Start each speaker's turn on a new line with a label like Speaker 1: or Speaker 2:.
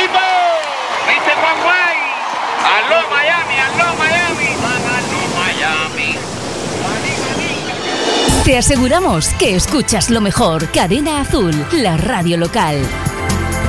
Speaker 1: equipo! ¿Viste Juan Guay? ¡Aló Miami! ¡Aló Miami! ¡Aló Miami!
Speaker 2: Te aseguramos que escuchas lo mejor. Cadena Azul, la radio local.